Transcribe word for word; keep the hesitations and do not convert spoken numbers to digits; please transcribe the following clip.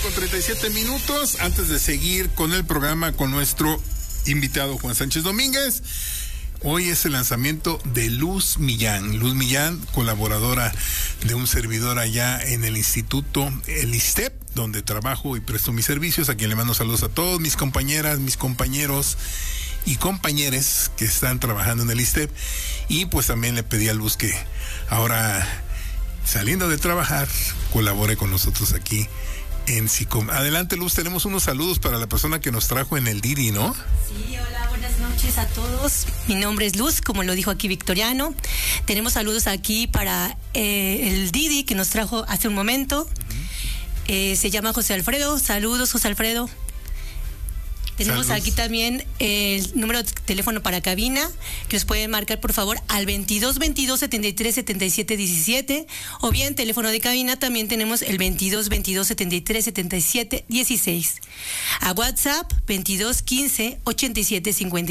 con treinta y siete minutos. Antes de seguir con el programa con nuestro invitado Juan Sánchez Domínguez, hoy es el lanzamiento de Luz Millán. Luz Millán, colaboradora de un servidor allá en el instituto, el ISTEP, donde trabajo y presto mis servicios, a quien le mando saludos a todos mis compañeras, mis compañeros y compañeres que están trabajando en el ISTEP. Y pues también le pedí a Luz que ahora, saliendo de trabajar, colabore con nosotros aquí en SICOM. Adelante, Luz, tenemos unos saludos para la persona que nos trajo en el Didi, ¿no? Sí, hola, buenas noches a todos. Mi nombre es Luz, como lo dijo aquí Victoriano. Tenemos saludos aquí para eh, el Didi que nos trajo hace un momento. Uh-huh. eh, se llama José Alfredo. Saludos, José Alfredo. Tenemos Saludos. Aquí también el número de teléfono para cabina, que os pueden marcar por favor al veintidós veintidós setenta y tres setenta y siete diecisiete, o bien teléfono de cabina también tenemos el veintidós veintidós setenta y tres setenta y siete dieciséis. A WhatsApp veintidós quince ochenta y siete cincuenta.